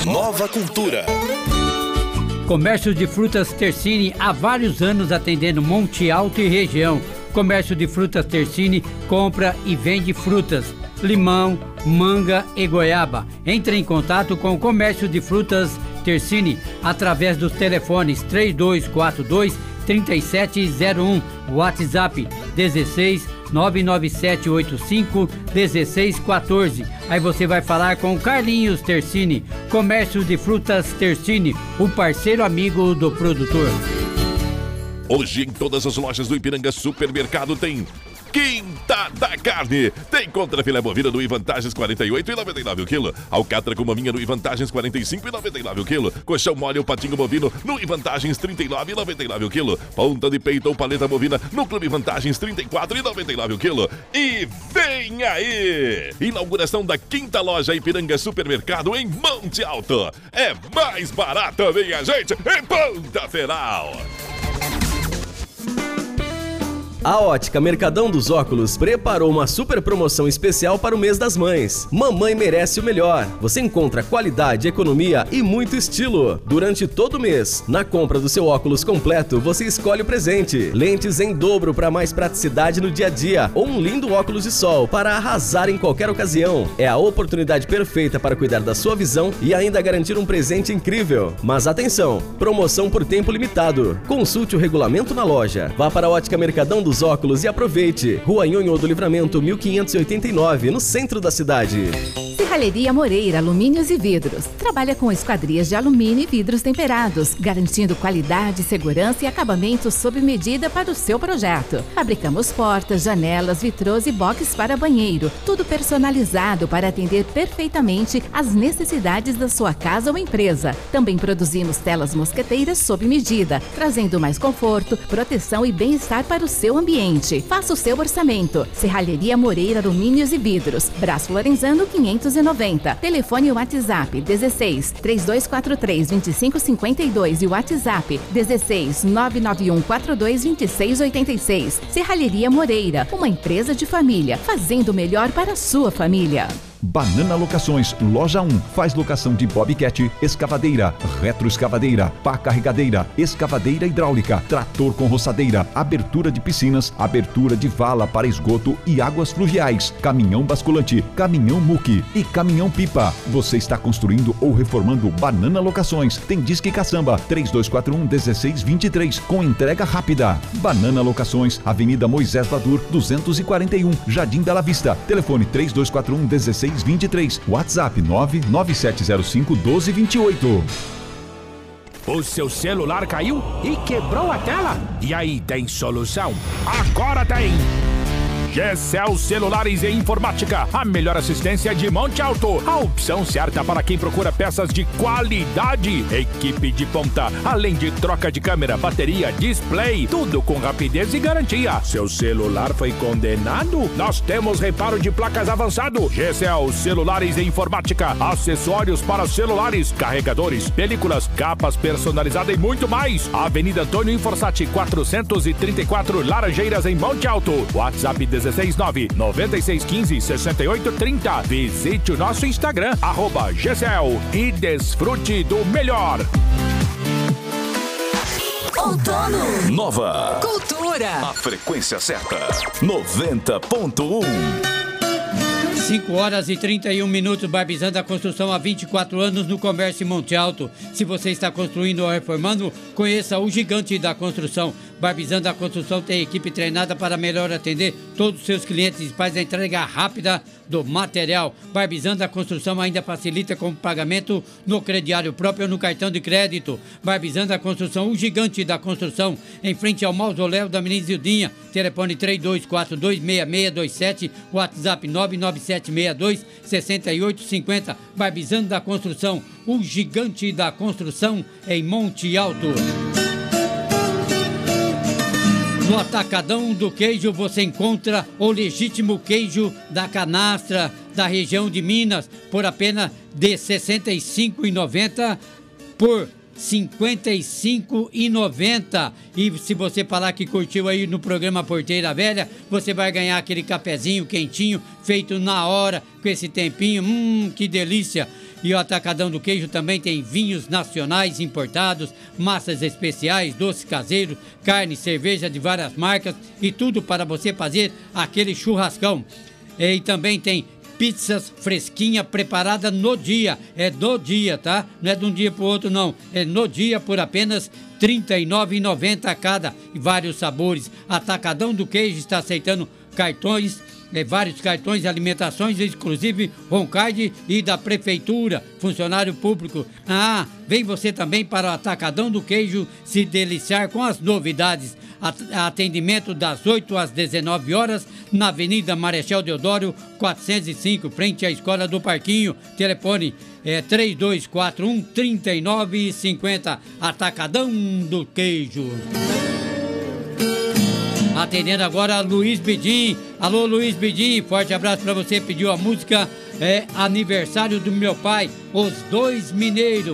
Nova Cultura. Comércio de frutas Tersini há vários anos atendendo Monte Alto e região. Comércio de frutas Tersini compra e vende frutas, limão, manga e goiaba. Entre em contato com o Comércio de Frutas Tersini através dos telefones 3242-3701, WhatsApp 16 99785-1614. Aí você vai falar com o Carlinhos Tersini, Comércio de Frutas Tersini, o parceiro amigo do produtor. Hoje em todas as lojas do Ipiranga Supermercado tem Quinta da Carne. Tem contrafilé bovina no Ivantagens 48,99 o quilo. Alcatra com maminha no Ivantagens 45,99 o quilo. Colchão mole ou patinho bovino no Ivantagens 39,99 o quilo. Ponta de peito ou paleta bovina no Clube Vantagens 34,99 o quilo. E vem aí! Inauguração da quinta loja Ipiranga Supermercado em Monte Alto. É mais barato, minha gente, em Ponta Feral. A Ótica Mercadão dos Óculos preparou uma super promoção especial para o mês das mães. Mamãe merece o melhor. Você encontra qualidade, economia e muito estilo. Durante todo o mês, na compra do seu óculos completo, você escolhe o presente. Lentes em dobro para mais praticidade no dia a dia ou um lindo óculos de sol para arrasar em qualquer ocasião. É a oportunidade perfeita para cuidar da sua visão e ainda garantir um presente incrível. Mas atenção, promoção por tempo limitado. Consulte o regulamento na loja. Vá para a Ótica Mercadão dos Óculos e aproveite. Rua Nhonhô do Livramento, 1589, no centro da cidade. Serralheria Moreira Alumínios e Vidros. Trabalha com esquadrias de alumínio e vidros temperados, garantindo qualidade, segurança e acabamento sob medida para o seu projeto. Fabricamos portas, janelas, vitrôs e boxes para banheiro. Tudo personalizado para atender perfeitamente às necessidades da sua casa ou empresa. Também produzimos telas mosqueteiras sob medida, trazendo mais conforto, proteção e bem-estar para o seu ambiente. Faça o seu orçamento. Serralheria Moreira Alumínios e Vidros. Brás Lorenzano 590. Telefone WhatsApp 16 3243 2552 e WhatsApp 16 991 42 2686. Serralheria Moreira, uma empresa de família, fazendo o melhor para a sua família. Banana Locações, Loja 1, faz locação de bobcat, escavadeira, retroescavadeira, pá carregadeira, escavadeira hidráulica, trator com roçadeira, abertura de piscinas, abertura de vala para esgoto e águas fluviais, caminhão basculante, caminhão muque e caminhão pipa. Você está construindo ou reformando Banana Locações. Tem Disque Caçamba 3241-1623 com entrega rápida. Banana Locações, Avenida Moisés Vadur 241, Jardim Bela Vista. Telefone 3241-1623, WhatsApp 99705-1228. O seu celular caiu e quebrou a tela? E aí, tem solução? Agora tem! GCL Celulares e Informática, a melhor assistência de Monte Alto. A opção certa para quem procura peças de qualidade. Equipe de ponta, além de troca de câmera, bateria, display, tudo com rapidez e garantia. Seu celular foi condenado? Nós temos reparo de placas avançado. GCL Celulares e Informática, acessórios para celulares, carregadores, películas, capas personalizadas e muito mais. Avenida Antônio Inforsati 434, Laranjeiras, em Monte Alto. WhatsApp 16996156830. Visite o nosso Instagram, @GCL, e desfrute do melhor. Outono. Nova Cultura. A frequência certa. 90.1. 5 horas e 31 minutos, Barbizando a construção há 24 anos no comércio em Monte Alto. Se você está construindo ou reformando, conheça o gigante da construção. Barbizando a construção tem equipe treinada para melhor atender todos os seus clientes e faz a entrega rápida do material. Barbizando a construção ainda facilita com o pagamento no crediário próprio ou no cartão de crédito. Barbizando a construção, o gigante da construção, em frente ao mausoléu da Menina Zildinha. Telefone 3242-6627, WhatsApp 99762-6850. Barbizando da construção, o gigante da construção em Monte Alto. No Atacadão do Queijo você encontra o legítimo queijo da canastra da região de Minas por apenas de R$ 65,90 por R$ 55,90. E se você falar que curtiu aí no programa Porteira Velha, você vai ganhar aquele cafezinho quentinho, feito na hora, com esse tempinho, que delícia. E o Atacadão do Queijo também tem vinhos nacionais importados, massas especiais, doces caseiros, carne, cerveja de várias marcas e tudo para você fazer aquele churrascão. E também tem pizzas fresquinha preparada no dia. É no dia, tá? Não é de um dia pro outro, não. É no dia por apenas R$ 39,90 a cada. E vários sabores. Atacadão do Queijo está aceitando cartões, vários cartões de alimentações, inclusive Roncard e da Prefeitura, funcionário público. Vem você também para o Atacadão do Queijo se deliciar com as novidades. Atendimento das 8 às 19 horas na Avenida Marechal Deodoro 405, frente à Escola do Parquinho. Telefone 3241-3950. Atacadão do Queijo. Atendendo agora Luiz Bidim. Alô, Luiz Bidim, forte abraço pra você. Pediu a música Aniversário do Meu Pai, Os Dois Mineiros.